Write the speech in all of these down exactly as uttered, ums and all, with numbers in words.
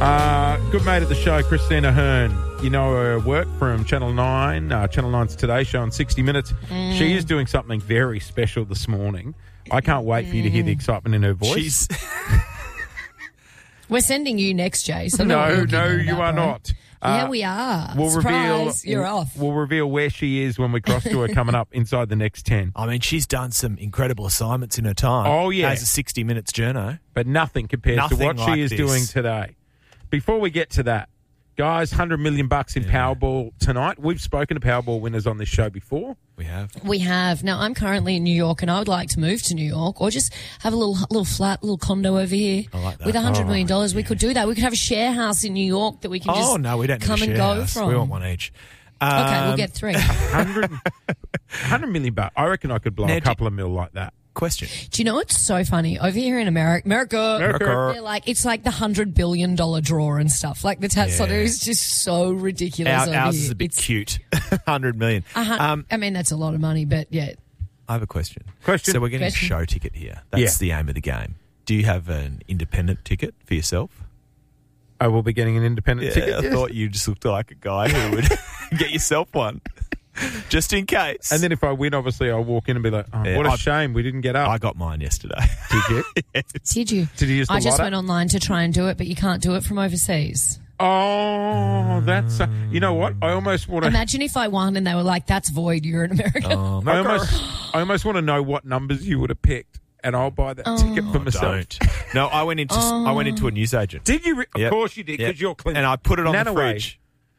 Uh, good mate of the show, Christina Hearn. You know her work from Channel nine, uh, Channel nine's Today Show on sixty minutes. Mm. She is doing something very special this morning. I can't wait for you to hear the excitement in her voice. She's We're sending you next, Jay. So no, no, you are bro. not. Yeah, Uh, we are. We'll Surprise, reveal, you're off. We'll reveal where she is when we cross to her coming up inside the next ten. I mean, she's done some incredible assignments in her time. Oh, yeah. As a sixty minutes journo. But nothing compares Nothing to what like she is this. doing today. Before we get to that, guys, one hundred million bucks in Powerball tonight. We've spoken to Powerball winners on this show before. We have. We have. Now, I'm currently in New York, and I would like to move to New York or just have a little little flat, little condo over here. I like that. With one hundred million dollars, Oh, we could do that. We could have a share house in New York that we can just Oh, no, we don't need come a and share go house. from. We want one each. Okay, we'll Um, get three. one hundred, one hundred million bucks. I reckon I could blow Now, a do- couple of mil like that. Question. Do you know what's so funny? Over here in America, America, America. they're like, it's like the one hundred billion dollars draw and stuff. Like the tax Yeah. lottery is just so ridiculous. Our, over ours here. is a bit It's cute. one hundred million. a hun- Um, I mean, that's a lot of money, but yeah. I have a question. Question. So we're getting Question. a show ticket here. That's Yeah. the aim of the game. Do you have an independent ticket for yourself? I will be getting an independent Yeah, ticket. I yes. thought you just looked like a guy who would get yourself one. Just in case. And then if I win, obviously, I'll walk in and be like, oh, Yeah, what a I've- shame we didn't get up. I got mine yesterday. Did you? Yes. Did you? Did you use the I just lotto? went online to try and do it, but you can't do it from overseas. Oh, that's... Uh, you know what? I almost want to... Imagine if I won and they were like, that's void, you're in America. Oh, I almost, I almost want to know what numbers you would have picked, and I'll buy that ticket for myself. Don't. No, I went into I went into a newsagent. Did you? Re- Yep. Of course you did, because Yep. you're clean. And I put it on Nana the fridge.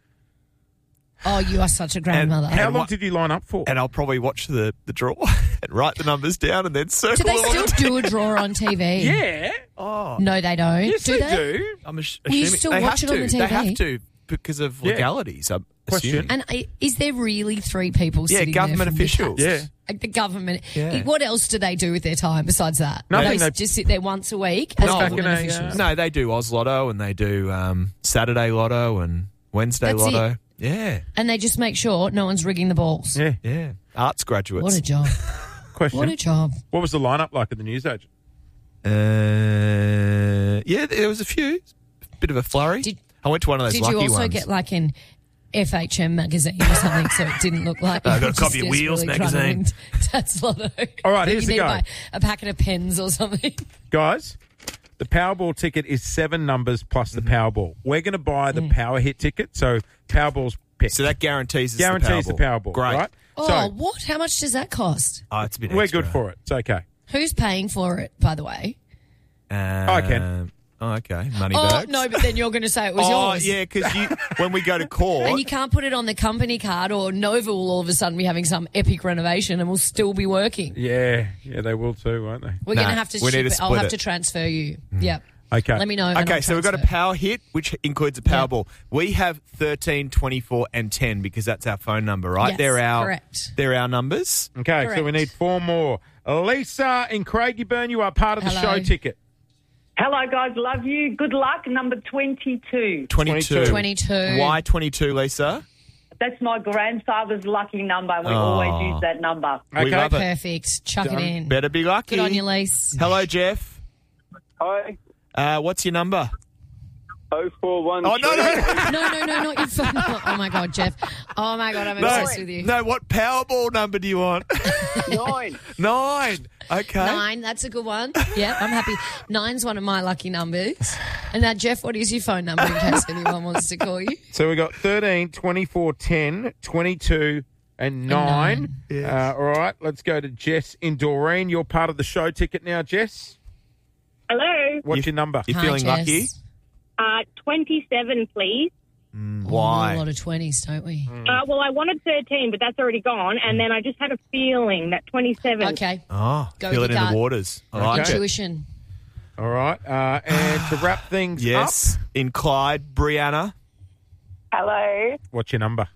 Oh, you are such a grandmother. How And long what- did you line up for? And I'll probably watch the, the draw and write the numbers down and then circle do they them on still the do a draw on T V? yeah. Oh, No, they don't. Yes, do they, they? do. I'm ass- Will you assuming still they watch have it on to. the T V? They have to because of Yeah. legalities. I'm Question. assuming. And I- is there really three people Yeah, sitting government there from the officials. tax- Yeah. Like the government. Yeah. What else do they do with their time besides that? Nothing, They they- just sit there once a week as No, government back in a, officials. uh, No, they do Oz Lotto and they do um, Saturday Lotto and Wednesday That's Lotto. it. Yeah, And they just make sure no one's rigging the balls. Yeah. yeah. Arts graduates. What a job. Question. What a job. What was the lineup like at the newsagent? Uh, yeah, there was a few. Bit of a flurry. Did- I went to one of those Did lucky you also ones. get like an F H M magazine or something so it didn't look like... I you got a were copy just of Wheels desperately trying magazine. to win Tax Lotto. All right, That here's you the need to go. buy a packet of pens or something. Guys, the Powerball ticket is seven numbers plus the Mm-hmm. Powerball. We're going to buy Mm. the Power Hit ticket, so Powerball's picked. So that guarantees it's guarantees the the Powerball. Powerball, Great. right? Oh, so what? How much does that cost? Oh, it's a bit we're extra. good for it. It's okay. Who's paying for it, by the way? Um, I can. Oh, okay. Money Oh, bags. no, but then you're going to say it was Oh, yours. yeah, because you when we go to court, And you can't put it on the company card, or Nova will all of a sudden be having some epic renovation and will still be working. Yeah, yeah, they will too, won't they? We're No, going to have to we ship need to it. I'll split have it. to transfer you. Yep. Okay. Let me know. and Okay, I'll so we've got a transfer. power hit, which includes a Powerball. We have thirteen, twenty-four, and ten because that's our phone number, right? Yes, they're our correct. They're our numbers. Okay, so we Correct. need four more. Lisa in Craigieburn, you are part of the Hello. show ticket. Hello, guys. Love you. Good luck. Number twenty-two. twenty-two. twenty-two. Why twenty-two, Lisa? That's my grandfather's lucky number, and we Oh. always use that number. We Okay. love it. Perfect. Chuck Done. it in. Better be lucky. Good on you, Lise. Hello, Jeff. Hi, Uh, what's your number? oh four one. Oh, no, no. No, no, no, not your phone. Oh, my God, Jeff. Oh, my God, I'm No, obsessed with you. no, what Powerball number do you want? Nine. Nine. Okay. Nine, that's a good one. Yeah, I'm happy. Nine's one of my lucky numbers. And now, Jeff, what is your phone number in case anyone wants to call you? So we got thirteen, twenty-four, ten, twenty-two, and nine. Yes. Uh, all right, let's go to Jess in Doreen. You're part of the show ticket now, Jess. Hello. What's You- your number? You Hi, feeling Jess. lucky? Uh, twenty-seven, please. Oh, Why? a lot of twenties, don't we? Uh, well, I wanted thirteen, but that's already gone. And then I just had a feeling that twenty-seven. Okay. Oh, Go feel with it your in gut. the waters. I like it. Intuition. All right, uh, and to wrap things Yes. up, In Clyde, Brianna. Hello. what's your number?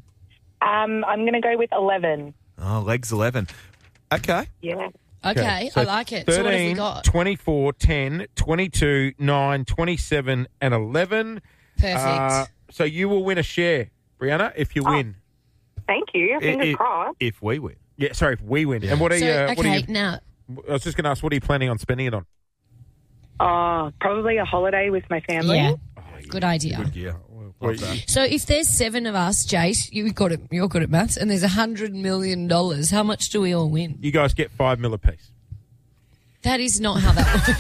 Um, I'm going to go with eleven. Oh, legs eleven. Okay. Yeah. Okay, so I like it. So what have we thirteen, got? twenty-four, ten, twenty-two, nine, twenty-seven, and eleven. Perfect. Uh, so you will win a share, Brianna, if you Oh. win. Thank you. Fingers I- I- crossed. If we win. Yeah, sorry, if we win. And what are so, you? Uh, okay, what are you? now, I was just going to ask, what are you planning on spending it on? Oh, probably a holiday with my family. yeah. Oh, Good idea. Yeah. Well, So if there's seven of us, Jace, you've got it, you're good at maths, and there's a hundred million dollars, how much do we all win? you guys get five mil apiece. That is not how that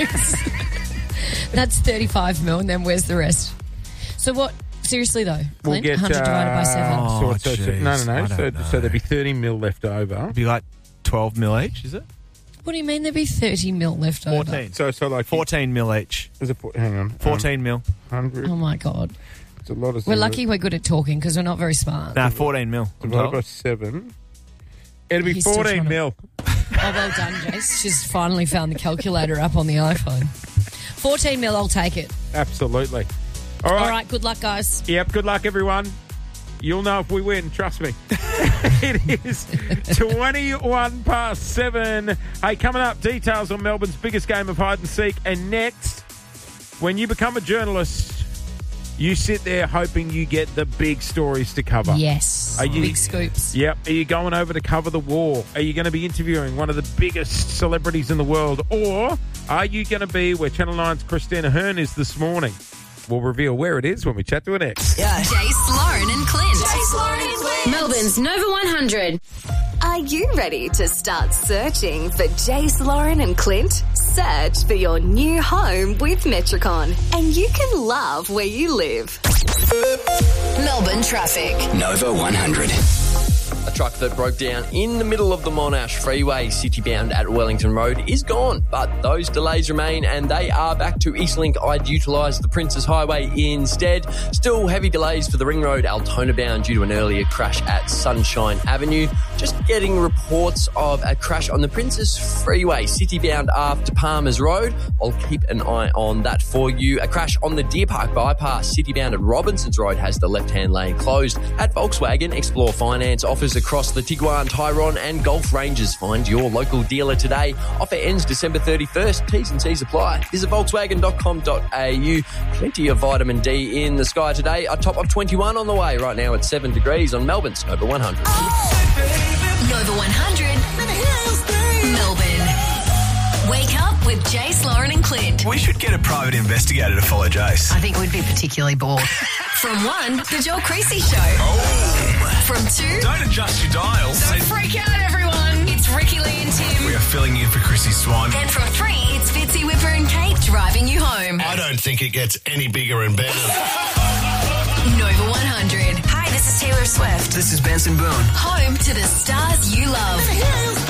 works. That's thirty-five mil, and then where's the rest? So what? Seriously though, We'll Clint, get one hundred divided by seven. Oh, so, so, so, jeez, no, no, I no. So, don't know. so there'd be thirty mil left over. It'd be like twelve mil each, is it? What do you mean there'd be thirty mil left over? fourteen. So, so like fourteen mil each. Is it, four- hang on, fourteen mil. Um, hundred. Oh my god, It's a lot of. we're zeros. lucky we're good at talking because we're not very smart. Nah, fourteen mil. I'm Divided by told. seven. It'll be He's still fourteen trying to- mil. Oh, well done, Jace. She's finally found the calculator up on the iPhone. fourteen mil, I'll take it. Absolutely. All right. All right, good luck, guys. Yep. Good luck, everyone. You'll know if we win. Trust me. It is twenty-one past seven. Hey, coming up, details on Melbourne's biggest game of hide and seek. And next, when you become a journalist, you sit there hoping you get the big stories to cover. Yes. Are you- Big scoops. Yep. Are you going over to cover the war? Are you going to be interviewing one of the biggest celebrities in the world? Or are you going to be where Channel nine's Christina Hearn is this morning? We'll reveal where it is when we chat to her next. Jace, Lauren and Clint. Jace, Lauren and Clint. Melbourne's Nova one hundred. Are you ready to start searching for Jace, Lauren and Clint? Search for your new home with Metricon, and you can love where you live. Melbourne traffic. Nova one hundred. A truck that broke down in the middle of the Monash Freeway, city-bound at Wellington Road, is gone. But those delays remain, and they are back to Eastlink. I'd utilise the Princes Highway instead. Still heavy delays for the Ring Road, Altona-bound, due to an earlier crash at Sunshine Avenue. Just getting reports of a crash on the Princes Freeway, city-bound after Palmer's Road. I'll keep an eye on that for you. A crash on the Deer Park bypass, city-bound at Robinson's Road, has the left-hand lane closed. At Volkswagen, Explore Finance offers across the Tiguan, Tyrone and Golf ranges. Find your local dealer today. Offer ends December thirty-first. T's and C's apply. Visit volkswagen dot com dot a u. Plenty of vitamin D in the sky today. A top of twenty-one on the way right now at seven degrees on Melbourne's Nova one hundred. Nova one hundred. Melbourne. Wake up with Jace, Lauren and Clint. We should get a private investigator to follow Jace. I think we'd be particularly bored. From one, the Joel Creasy Show. Oh. From two, Don't adjust your dials. don't freak out, everyone. It's Ricky Lee and Tim. We are filling in for Chrissy Swan. Then from three, it's Fitzy, Whipper and Kate driving you home. I don't think it gets any bigger and better. Nova one hundred. Hi, this is Taylor Swift. This is Benson Boone. Home to the stars you love.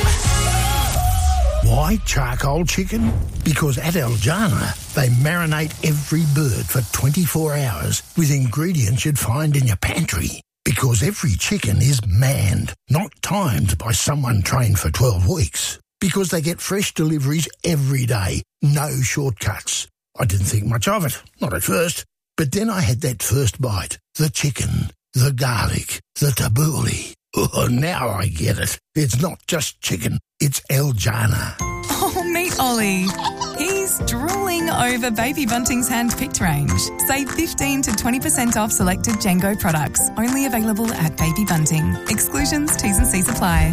Why charcoal chicken? Because at El Jana, they marinate every bird for twenty-four hours with ingredients you'd find in your pantry. Because every chicken is manned, not timed by someone trained for twelve weeks. Because they get fresh deliveries every day, no shortcuts. I didn't think much of it, not at first. But then I had that first bite. The chicken, the garlic, the tabbouleh. Oh, now I get it. It's not just chicken, it's El Jana. Oh, meet Ollie. He's drooling over Baby Bunting's hand-picked range. Save fifteen to twenty percent off selected Django products. Only available at Baby Bunting. Exclusions, T's and C's apply.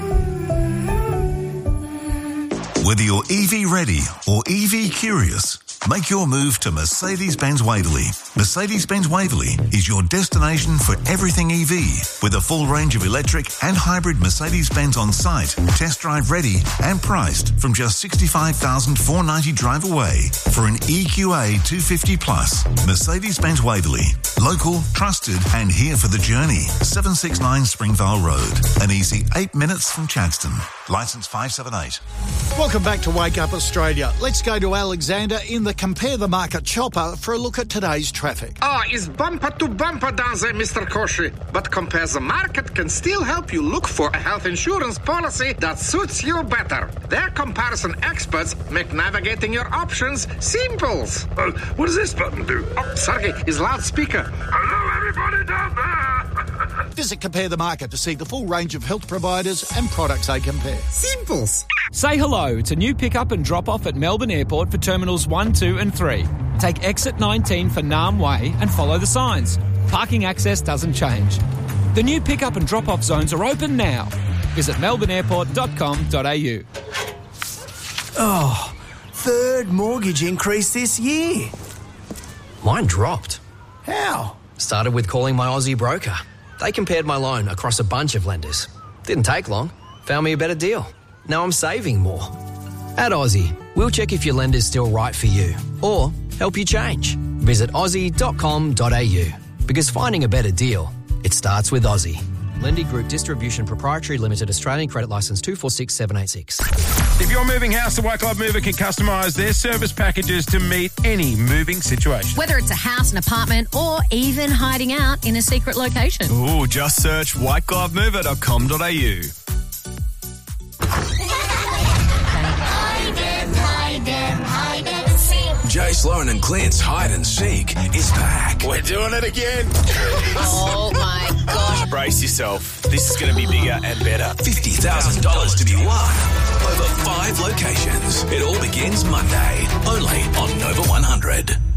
Whether you're E V ready or E V curious, make your move to Mercedes-Benz Waverley. Mercedes-Benz Waverley is your destination for everything E V, with a full range of electric and hybrid Mercedes-Benz on site, test drive ready and priced from just sixty-five thousand four hundred ninety dollars drive away for an E Q A two fifty plus. Mercedes-Benz Waverley, local, trusted and here for the journey. seven sixty-nine Springvale Road, an easy eight minutes from Chadstone. Licence five seven eight. Welcome back to Wake Up Australia. Let's go to Alexander in the Compare the Market chopper for a look at today's traffic. Ah, it's bumper to bumper down there, Mister Koshi. But Compare the Market can still help you look for a health insurance policy that suits you better. Their comparison experts make navigating your options simple. Uh, what does this button do? Oh, sorry, it's loudspeaker. Hello, everybody down there. Visit Compare the Market to see the full range of health providers and products they compare. Simples. Say hello to new pick-up and drop-off at Melbourne Airport for Terminals one, two and three. Take exit nineteen for Nam Way and follow the signs. Parking access doesn't change. The new pick-up and drop-off zones are open now. Visit melbourne airport dot com dot a u. Oh, third mortgage increase this year. Mine dropped. How? Started with calling my Aussie broker. They compared my loan across a bunch of lenders. Didn't take long. Found me a better deal. Now I'm saving more. At Aussie, we'll check if your lender's still right for you or help you change. Visit aussie dot com dot a u because finding a better deal, it starts with Aussie. Lendy Group Distribution Proprietary Limited, Australian Credit Licence two four six seven eight six. If you're moving house, the White Glove Mover can customise their service packages to meet any moving situation. Whether it's a house, an apartment, or even hiding out in a secret location. Ooh, just search white glove mover dot com dot a u. Jace, Lauren and Clint's Hide and Seek is back. We're doing it again. Oh, my gosh. Brace yourself. This is going to be bigger and better. fifty thousand dollars to be won. Over five locations. It all begins Monday, only on Nova one hundred.